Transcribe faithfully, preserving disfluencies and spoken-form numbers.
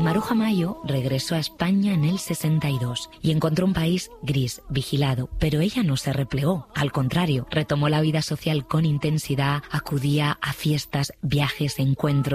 Maruja Mayo regresó a España en el sesenta y dos y encontró un país gris, vigilado, pero ella no se replegó. Al contrario, retomó la vida social con intensidad, acudía a fiestas, viajes, encuentros.